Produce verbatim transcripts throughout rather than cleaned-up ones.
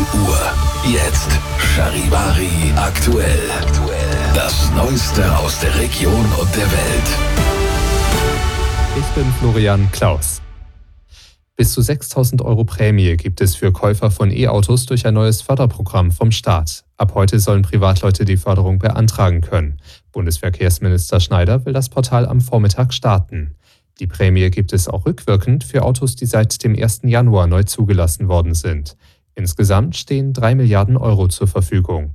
Uhr. Jetzt Charivari aktuell. Das Neueste aus der Region und der Welt. Ich bin Florian Klaus. Bis zu sechstausend Euro Prämie gibt es für Käufer von E-Autos durch ein neues Förderprogramm vom Staat. Ab heute sollen Privatleute die Förderung beantragen können. Bundesverkehrsminister Schneider will das Portal am Vormittag starten. Die Prämie gibt es auch rückwirkend für Autos, die seit dem ersten Januar neu zugelassen worden sind. Insgesamt stehen drei Milliarden Euro zur Verfügung.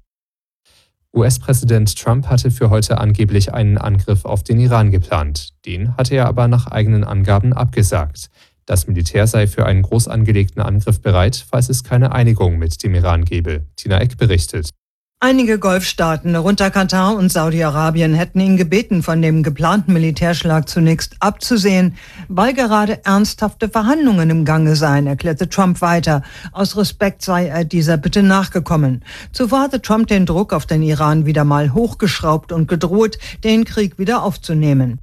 U S-Präsident Trump hatte für heute angeblich einen Angriff auf den Iran geplant. Den hatte er aber nach eigenen Angaben abgesagt. Das Militär sei für einen groß angelegten Angriff bereit, falls es keine Einigung mit dem Iran gebe. Tina Eck berichtet. Einige Golfstaaten, darunter Katar und Saudi-Arabien, hätten ihn gebeten, von dem geplanten Militärschlag zunächst abzusehen, weil gerade ernsthafte Verhandlungen im Gange seien, erklärte Trump weiter. Aus Respekt sei er dieser Bitte nachgekommen. Zuvor hatte Trump den Druck auf den Iran wieder mal hochgeschraubt und gedroht, den Krieg wieder aufzunehmen.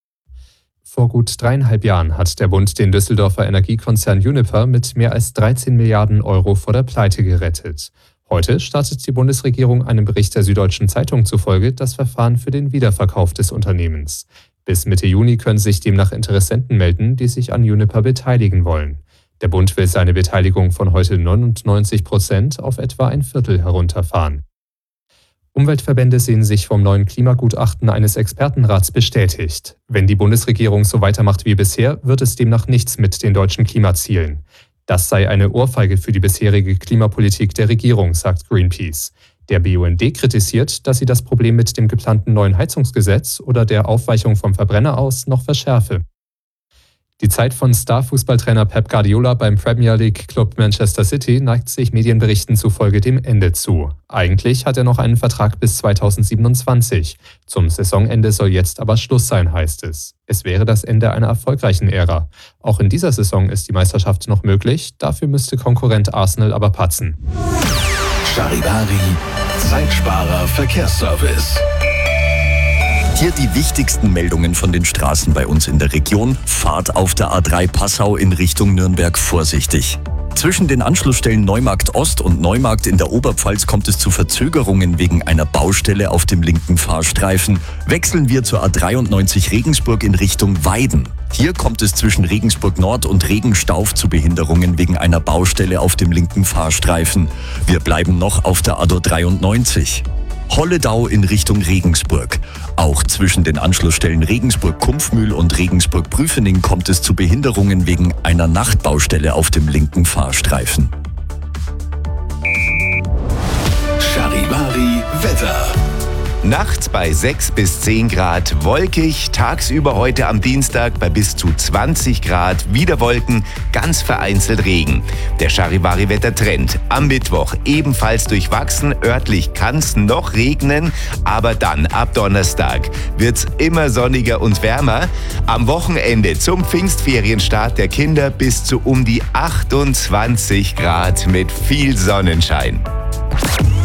Vor gut dreieinhalb Jahren hat der Bund den Düsseldorfer Energiekonzern Uniper mit mehr als dreizehn Milliarden Euro vor der Pleite gerettet. Heute startet die Bundesregierung einem Bericht der Süddeutschen Zeitung zufolge das Verfahren für den Wiederverkauf des Unternehmens. Bis Mitte Juni können sich demnach Interessenten melden, die sich an Uniper beteiligen wollen. Der Bund will seine Beteiligung von heute neunundneunzig Prozent auf etwa ein Viertel herunterfahren. Umweltverbände sehen sich vom neuen Klimagutachten eines Expertenrats bestätigt. Wenn die Bundesregierung so weitermacht wie bisher, wird es demnach nichts mit den deutschen Klimazielen. Das sei eine Ohrfeige für die bisherige Klimapolitik der Regierung, sagt Greenpeace. Der B U N D kritisiert, dass sie das Problem mit dem geplanten neuen Heizungsgesetz oder der Aufweichung vom Verbrenner aus noch verschärfe. Die Zeit von Star-Fußballtrainer Pep Guardiola beim Premier League-Club Manchester City neigt sich Medienberichten zufolge dem Ende zu. Eigentlich hat er noch einen Vertrag bis zweitausendsiebenundzwanzig. Zum Saisonende soll jetzt aber Schluss sein, heißt es. Es wäre das Ende einer erfolgreichen Ära. Auch in dieser Saison ist die Meisterschaft noch möglich, dafür müsste Konkurrent Arsenal aber patzen. Charivari, Zeitsparer Verkehrsservice. Hier die wichtigsten Meldungen von den Straßen bei uns in der Region. Fahrt auf der A drei Passau in Richtung Nürnberg vorsichtig. Zwischen den Anschlussstellen Neumarkt Ost und Neumarkt in der Oberpfalz kommt es zu Verzögerungen wegen einer Baustelle auf dem linken Fahrstreifen. Wechseln wir zur A dreiundneunzig Regensburg in Richtung Weiden. Hier kommt es zwischen Regensburg Nord und Regenstauf zu Behinderungen wegen einer Baustelle auf dem linken Fahrstreifen. Wir bleiben noch auf der A dreiundneunzig. Holledau in Richtung Regensburg. Auch zwischen den Anschlussstellen Regensburg-Kumpfmühl und Regensburg-Prüfening kommt es zu Behinderungen wegen einer Nachtbaustelle auf dem linken Fahrstreifen. Charivari Wetter. Nachts bei sechs bis zehn Grad wolkig, tagsüber heute am Dienstag bei bis zu zwanzig Grad, wieder Wolken, ganz vereinzelt Regen. Der Charivari-Wettertrend am Mittwoch ebenfalls durchwachsen, örtlich kann es noch regnen, aber dann ab Donnerstag wird's immer sonniger und wärmer. Am Wochenende zum Pfingstferienstart der Kinder bis zu um die achtundzwanzig Grad mit viel Sonnenschein.